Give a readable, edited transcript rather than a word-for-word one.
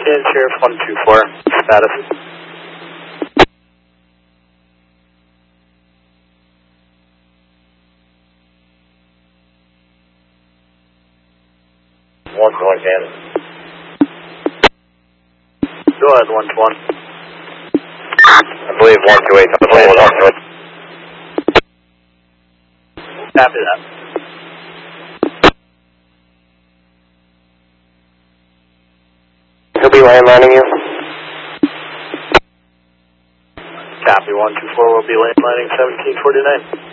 Washington, Sheriff 124, status. One to one, Canada. Go ahead, 1-1. I believe 128 on the plane. Copy that. He'll be landlining you. Copy 124 will be landlining 1749.